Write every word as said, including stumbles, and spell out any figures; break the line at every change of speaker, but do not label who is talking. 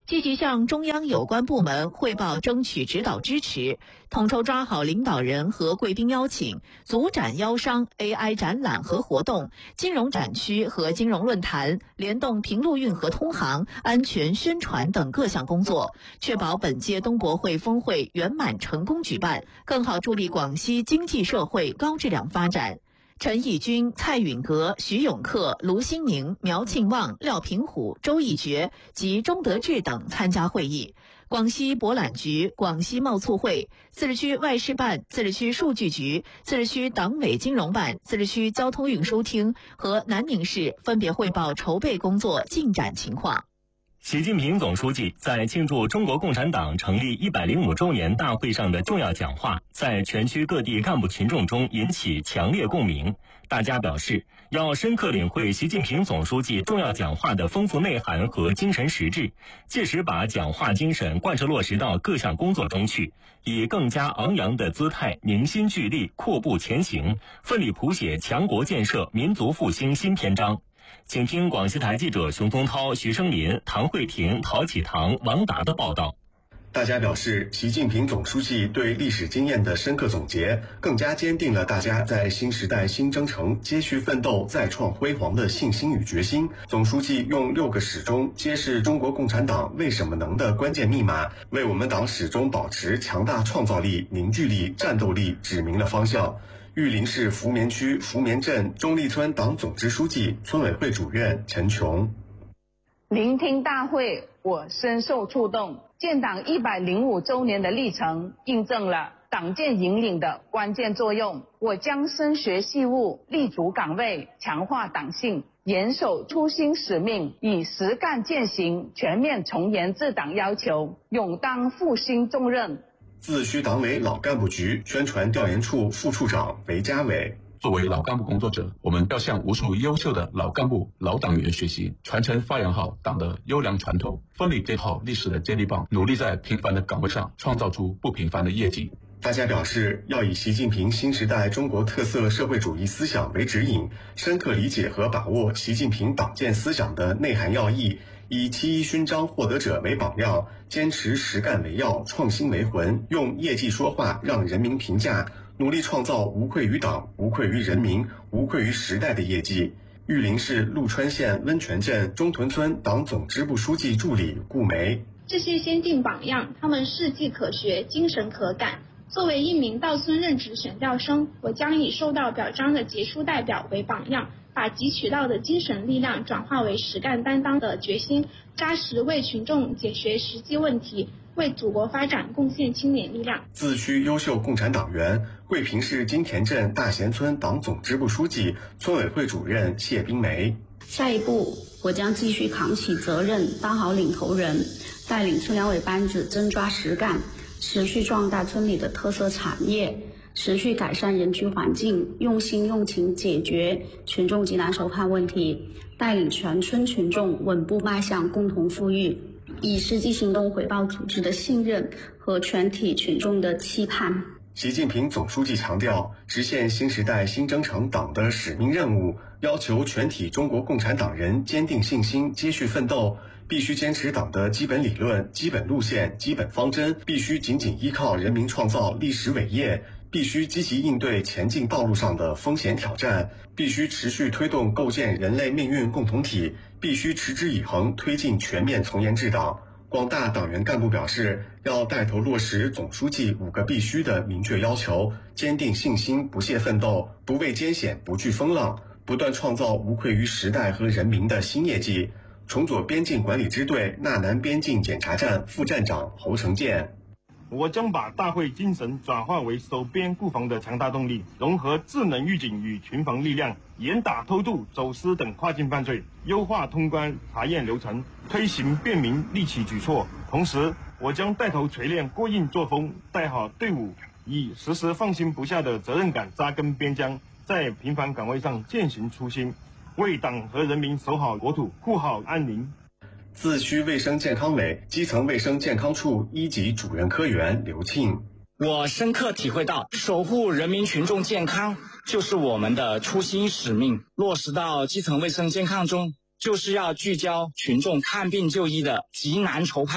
积极向中央有关部门汇报争取指导支持，统筹抓好领导人和贵宾邀请、组展邀商、A I 展览和活动、金融展区和金融论坛、联动平陆运河通航、安全宣传等各项工作，确保本届东博会峰会圆满成功举办，更好助力广西经济社会高质量发展。陈义军、蔡允阁、徐永克、卢新宁、苗庆旺、廖平虎、周义觉及钟德志等参加会议。广西博览局、广西贸促会、自治区外事办、自治区数据局、自治区党委金融办、自治区交通运输厅和南宁市分别汇报筹备工作进展情况。
习近平总书记在庆祝中国共产党成立一百零五周年大会上的重要讲话，在全区各地干部群众中引起强烈共鸣。大家表示，要深刻领会习近平总书记重要讲话的丰富内涵和精神实质，切实把讲话精神贯彻落实到各项工作中去，以更加昂扬的姿态凝心聚力，阔步前行，奋力谱写强国建设、民族复兴新篇章。请听广西台记者熊宗涛、徐生林、唐慧婷、陶启堂、王达的报道。
大家表示，习近平总书记对历史经验的深刻总结，更加坚定了大家在新时代新征程接续奋斗、再创辉煌的信心与决心。总书记用六个始终揭示中国共产党为什么能的关键密码，为我们党始终保持强大创造力、凝聚力、战斗力指明了方向。玉林市福棉区福棉镇中立村党总支书记、村委会主任陈琼。
聆听大会，我深受触动。建党一百零五周年的历程，印证了党建引领的关键作用。我将深学细悟，立足岗位，强化党性，严守初心使命，以实干践行，全面从严治党要求，勇当复兴重任。
自胥党委老干部局宣传调研处副处长韦家伟。
作为老干部工作者，我们要向无数优秀的老干部、老党员学习，传承发扬好党的优良传统，奋力接好历史的接力棒，努力在平凡的岗位上创造出不平凡的业绩。
大家表示，要以习近平新时代中国特色社会主义思想为指引，深刻理解和把握习近平党建思想的内涵要义，以七一勋章获得者为榜样，坚持实干为要，创新为魂，用业绩说话，让人民评价，努力创造无愧于党、无愧于人民、无愧于时代的业绩。玉林市陆川县温泉镇中屯村党总支部书记助理顾梅。
这些先进榜样，他们事迹可学，精神可感。作为一名到村任职选调生，我将以受到表彰的杰出代表为榜样，把汲取到的精神力量转化为实干担当的决心，扎实为群众解决实际问题，为祖国发展贡献青年力量。
自胥优秀共产党员，桂平市金田镇大贤村党总支部书记、村委会主任谢冰梅。
下一步，我将继续扛起责任，当好领头人，带领村两委班子真抓实干，持续壮大村里的特色产业，持续改善人居环境，用心用情解决群众急难愁盼问题，带领全村群众稳步迈向共同富裕，以实际行动回报组织的信任和全体群众的期盼。
习近平总书记强调，实现新时代新征程党的使命任务，要求全体中国共产党人坚定信心，接续奋斗，必须坚持党的基本理论、基本路线、基本方针，必须紧紧依靠人民创造历史伟业，必须积极应对前进道路上的风险挑战，必须持续推动构建人类命运共同体，必须持之以恒推进全面从严治党。广大党员干部表示，要带头落实总书记五个必须的明确要求，坚定信心，不懈奋斗，不畏艰险，不惧风浪，不断创造无愧于时代和人民的新业绩。重左边境管理支队纳南边境检查站副站长侯成建。
我将把大会精神转化为守边固防的强大动力，融合智能预警与群防力量，严打偷渡、走私等跨境犯罪，优化通关查验流程，推行便民利企举措。同时，我将带头锤炼过硬作风，带好队伍，以时时放心不下的责任感扎根边疆，在平凡岗位上践行初心，为党和人民守好国土，护好安宁。
自胥卫生健康委基层卫生健康处一级主任科员刘庆。
我深刻体会到，守护人民群众健康就是我们的初心使命，落实到基层卫生健康中，就是要聚焦群众看病就医的急难愁盼。